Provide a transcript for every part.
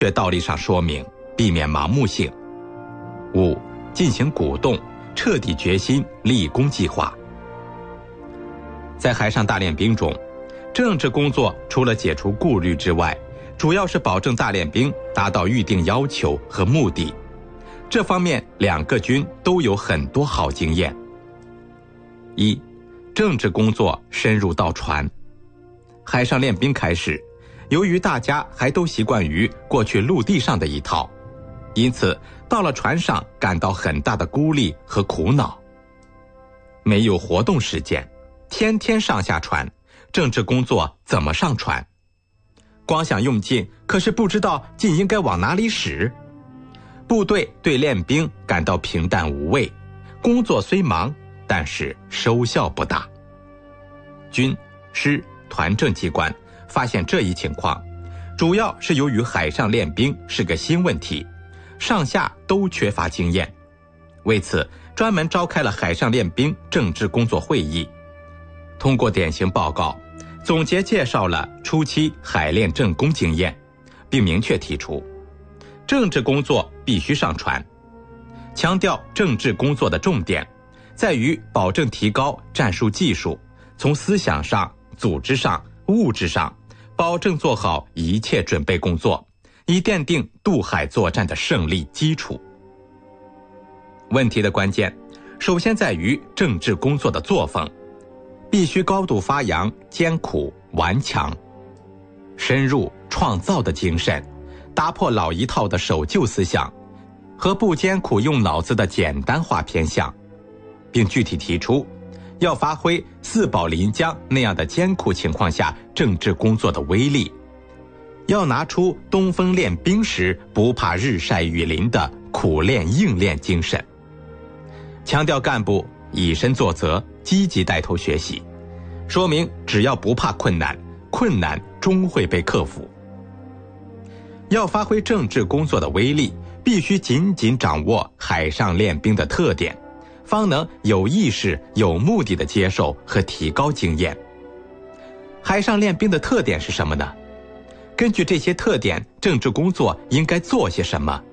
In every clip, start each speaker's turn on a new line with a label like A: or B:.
A: 学道理上说明，避免盲目性。5. 进行鼓动，彻底决心立功计划。在海上大练兵中，政治工作除了解除顾虑之外，主要是保证大练兵达到预定要求和目的。这方面两个军都有很多好经验。1. 政治工作深入到船。海上练兵开始，由于大家还都习惯于过去陆地上的一套，因此到了船上感到很大的孤立和苦恼。没有活动时间，天天上下船，政治工作怎么上船？光想用劲，可是不知道劲应该往哪里使。部队对练兵感到平淡无味，工作虽忙，但是收效不大。军、师、团政机关发现这一情况，主要是由于海上练兵是个新问题，上下都缺乏经验。为此，专门召开了海上练兵政治工作会议，通过典型报告总结介绍了初期海练政工经验，并明确提出政治工作必须上船，强调政治工作的重点在于保证提高战术技术，从思想上、组织上、物质上保证做好一切准备工作，以奠定渡海作战的胜利基础。问题的关键首先在于政治工作的作风，必须高度发扬艰苦顽强、深入创造的精神，打破老一套的守旧思想和不艰苦用脑子的简单化偏向，并具体提出要发挥四保临江那样的艰苦情况下政治工作的威力，要拿出东风练兵时不怕日晒雨淋的苦练硬练精神，强调干部以身作则，积极带头学习，说明只要不怕困难，困难终会被克服。要发挥政治工作的威力，必须紧紧掌握海上练兵的特点，方能有意识有目的地接受和提高经验。海上练兵的特点是什么呢？根据这些特点，政治工作应该做些什么？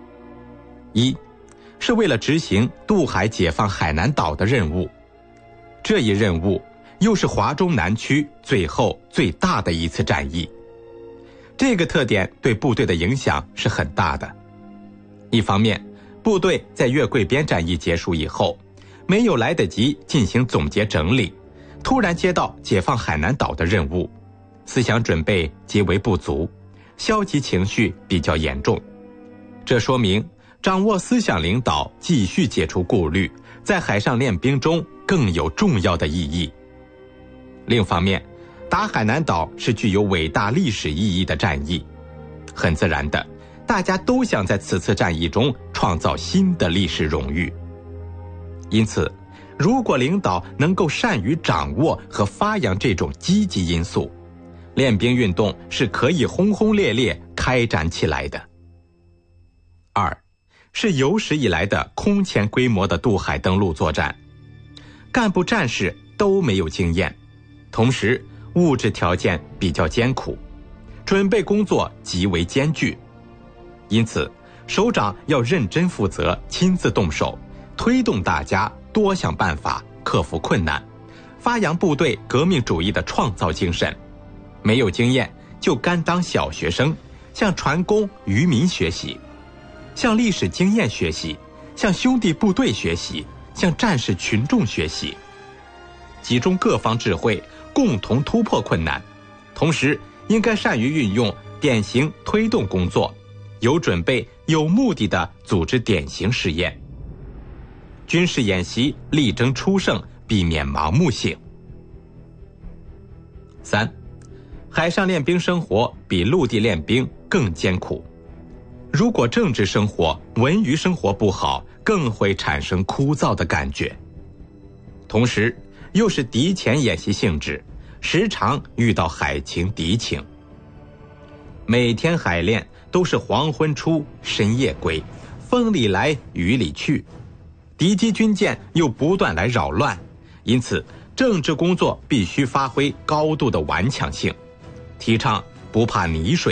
A: 1. 是为了执行渡海解放海南岛的任务，这一任务又是华中南区最后最大的一次战役。这个特点对部队的影响是很大的。一方面，部队在越桂边战役结束以后，没有来得及进行总结整理，突然接到解放海南岛的任务，思想准备极为不足，消极情绪比较严重。这说明掌握思想领导，继续解除顾虑，在海上练兵中更有重要的意义。另一方面，打海南岛是具有伟大历史意义的战役，很自然的，大家都想在此次战役中创造新的历史荣誉。因此，如果领导能够善于掌握和发扬这种积极因素，练兵运动是可以轰轰烈烈开展起来的。2. 是有史以来的空前规模的渡海登陆作战，干部战士都没有经验，同时物质条件比较艰苦，准备工作极为艰巨，因此首长要认真负责，亲自动手，推动大家多想办法克服困难，发扬部队革命主义的创造精神。没有经验就甘当小学生，向船工渔民学习，向历史经验学习，向兄弟部队学习，向战士群众学习，集中各方智慧，共同突破困难。同时应该善于运用典型推动工作，有准备有目的地组织典型试验。军事演习力争出胜，避免盲目性。3. 海上练兵生活比陆地练兵更艰苦。如果政治生活、文娱生活不好，更会产生枯燥的感觉。同时又是敌前演习性质，时常遇到海情敌情。每天海练都是黄昏出深夜归，风里来雨里去，敌机军舰又不断来扰乱，因此政治工作必须发挥高度的顽强性，提倡不怕泥水，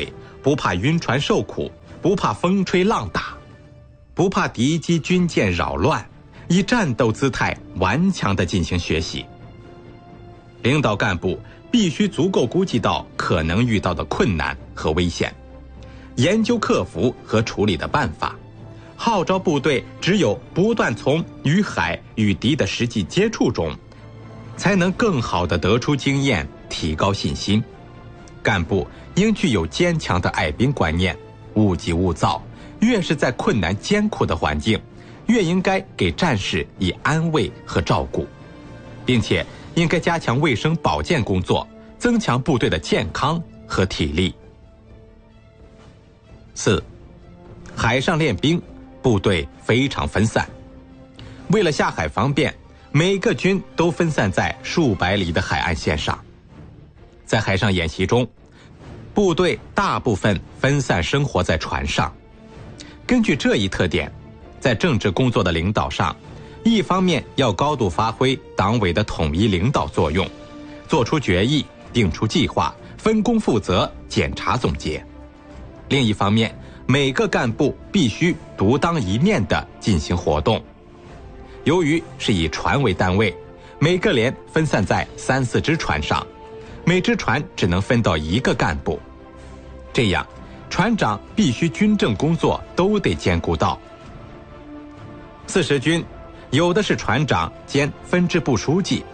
A: 不怕晕船受苦，不怕风吹浪打，不怕敌机军舰扰乱，以战斗姿态顽强地进行学习。领导干部必须足够估计到可能遇到的困难和危险，研究克服和处理的办法，号召部队只有不断从与海与敌的实际接触中，才能更好地得出经验，提高信心。干部应具有坚强的爱兵观念，勿急勿躁，越是在困难艰苦的环境，越应该给战士以安慰和照顾，并且应该加强卫生保健工作，增强部队的健康和体力。4. 海上练兵，部队非常分散。为了下海方便，每个军都分散在数百里的海岸线上。在海上演习中，部队大部分分散生活在船上。根据这一特点，在政治工作的领导上，一方面要高度发挥党委的统一领导作用，做出决议，定出计划，分工负责，检查总结；另一方面，每个干部必须独当一面地进行活动。由于是以船为单位，每个连分散在3、4只船上，每只船只能分到1个干部，这样船长必须军政工作都得兼顾到。40军有的是船长兼分支部书记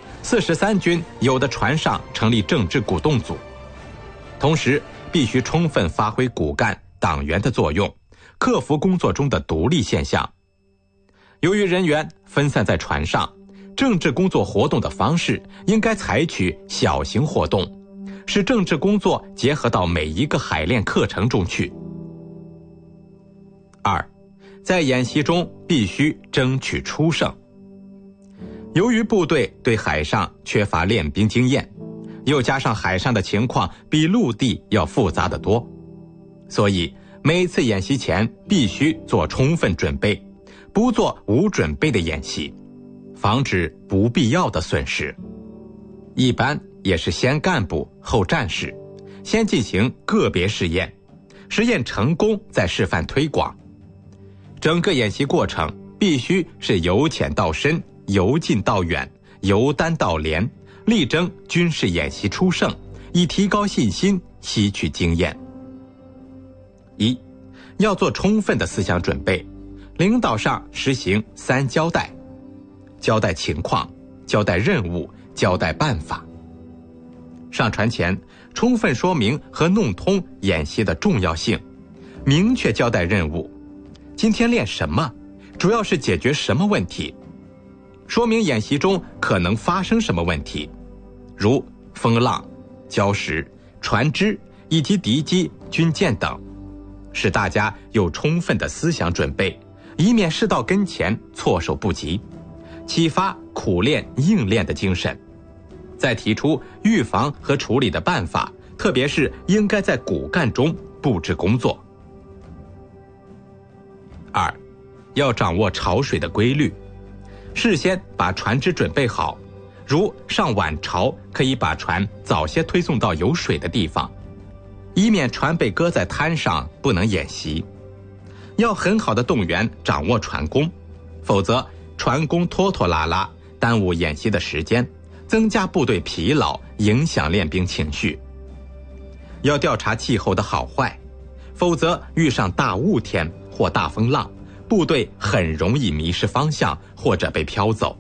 A: ，43军有的船上成立政治鼓动组，同时必须充分发挥骨干党员的作用，克服工作中的独立现象。由于人员分散在船上，政治工作活动的方式应该采取小型活动，使政治工作结合到每一个海练课程中去。2. 在演习中必须争取出胜。由于部队对海上缺乏练兵经验，又加上海上的情况比陆地要复杂得多，所以每次演习前必须做充分准备，不做无准备的演习，防止不必要的损失。一般也是先干部后战士，先进行个别试验，实验成功再示范推广。整个演习过程必须是由浅到深，由近到远，由单到连，力争军事演习出胜，以提高信心，吸取经验。1. 要做充分的思想准备，领导上实行3交代：交代情况，交代任务，交代办法。上船前充分说明和弄通演习的重要性，明确交代任务，今天练什么，主要是解决什么问题，说明演习中可能发生什么问题，如风浪、礁石、船只以及敌机、军舰等，使大家有充分的思想准备，以免事到跟前措手不及，启发苦练硬练的精神，再提出预防和处理的办法，特别是应该在骨干中布置工作。2. 要掌握潮水的规律，事先把船只准备好，如上晚潮可以把船早些推送到有水的地方，以免船被搁在滩上不能演习。要很好的动员掌握船工，否则船工拖拖拉拉，耽误演习的时间，增加部队疲劳，影响练兵情绪。要调查气候的好坏，否则遇上大雾天或大风浪，部队很容易迷失方向或者被飘走。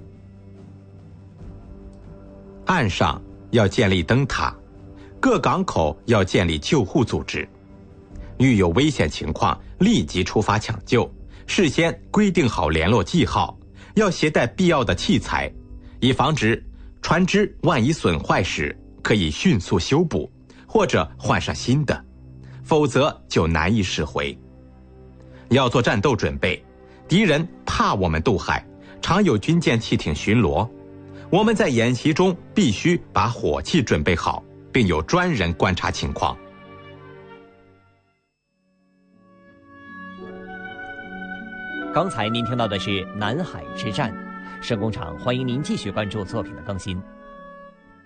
A: 岸上要建立灯塔，各港口要建立救护组织，遇有危险情况立即出发抢救，事先规定好联络记号，要携带必要的器材，以防止船只万一损坏时可以迅速修补或者换上新的，否则就难以驶回。要做战斗准备，敌人怕我们渡海，常有军舰汽艇巡逻，我们在演习中必须把火器准备好，并有专人观察情况。
B: 刚才您听到的是南海之战，声工厂欢迎您继续关注作品的更新。